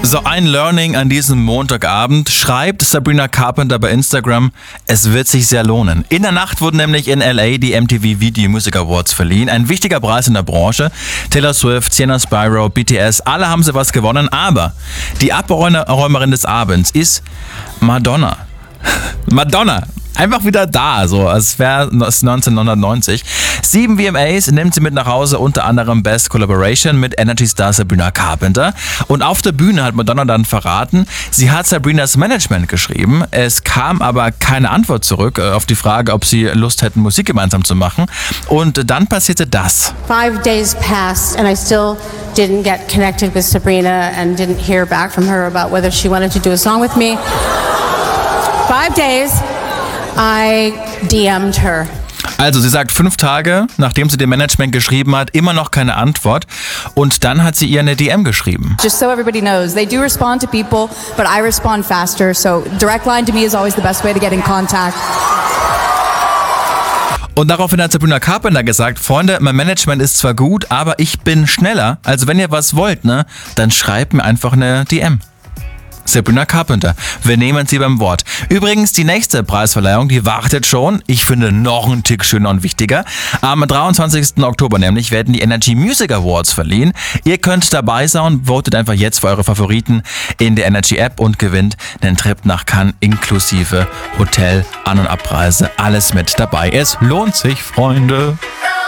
So ein Learning an diesem Montagabend. Schreibt Sabrina Carpenter bei Instagram, es wird sich sehr lohnen. In der Nacht wurden nämlich in LA die MTV Video Music Awards verliehen. Ein wichtiger Preis in der Branche. Taylor Swift, Sienna Spyro, BTS, alle haben sie was gewonnen. Aber die Abräumerin des Abends ist Madonna. Madonna. Einfach wieder da, so als wäre es 1990. 7 VMAs nimmt sie mit nach Hause, unter anderem Best Collaboration mit Energy-Star Sabrina Carpenter. Und auf der Bühne hat Madonna dann verraten, sie hat Sabrinas Management geschrieben. Es kam aber keine Antwort zurück auf die Frage, ob sie Lust hätten, Musik gemeinsam zu machen. Und dann passierte das. 5 days passed and I still didn't get connected with Sabrina and didn't hear back from her about whether she wanted to do a song with me. 5 days. I DM'd her. Also sie sagt 5 Tage, nachdem sie dem Management geschrieben hat, immer noch keine Antwort. Und dann hat sie ihr eine DM geschrieben. Just so everybody knows, they do respond to people, but I respond faster. So direct line to me is always the best way to get in contact. Und daraufhin hat Sabrina Carpenter gesagt, Freunde, mein Management ist zwar gut, aber ich bin schneller. Also wenn ihr was wollt, dann schreibt mir einfach eine DM. Sabrina Carpenter. Wir nehmen sie beim Wort. Übrigens, die nächste Preisverleihung, die wartet schon. Ich finde noch einen Tick schöner und wichtiger. Am 23. Oktober nämlich werden die Energy Music Awards verliehen. Ihr könnt dabei sein, votet einfach jetzt für eure Favoriten in der Energy App und gewinnt einen Trip nach Cannes inklusive Hotel, An- und Abreise. Alles mit dabei. Es lohnt sich, Freunde.